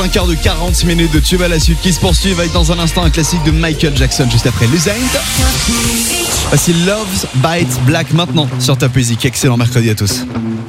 Un quart de 40 minutes de tube à la suite qui se poursuit avec dans un instant un classique de Michael Jackson juste après Lusain. Voici Love's Bite Black maintenant sur Top Music. Excellent mercredi à tous.